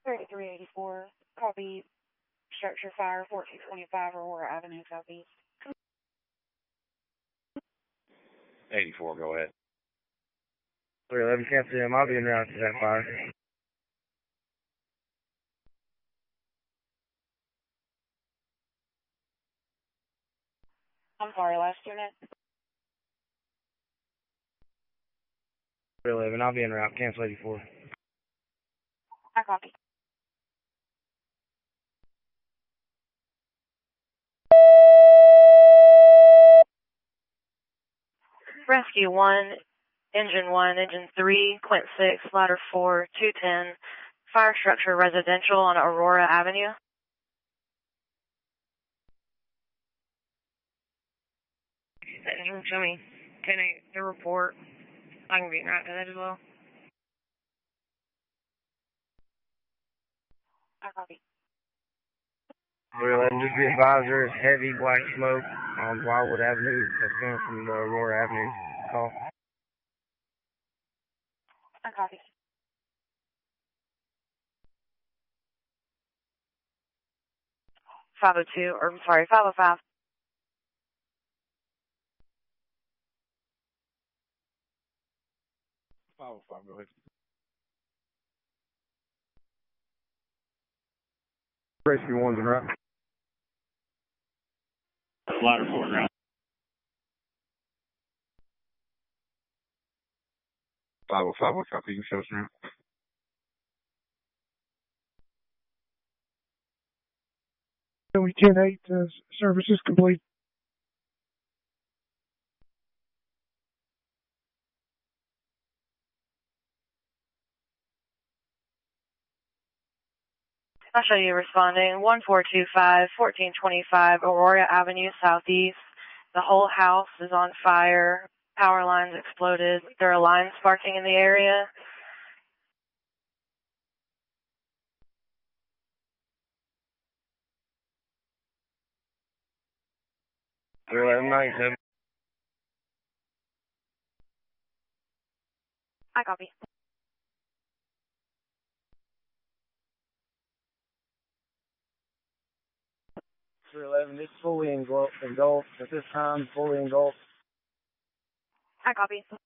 3384, copy, structure fire, 1425 Aurora Avenue, Southeast. 84, go ahead. 311, cancel him. I'll be en route to that fire. I'm sorry, last unit. 311, I'll be en route. Cancel 84. I copy. Rescue 1, Engine 1, Engine 3, Quint 6, Ladder 4, 210, fire structure residential on Aurora Avenue. Engine, show me 10-8, the report. I can be en route to that as well. I copy. 311, just be advised there is heavy black smoke on Wildwood Avenue that's coming from the Aurora Avenue call. I copy. I'm sorry, 505. 505, go ahead. Rescue 1's en route. Ladder 4, ground. 505, what copy? You can show us around. Joey 10-8, service is complete. I'll show you responding. 1425, 1425 Aurora Avenue, Southeast. The whole house is on fire. Power lines exploded. There are lines sparking in the area. I copy. 311, it's fully engulfed at this time, fully engulfed. I copy.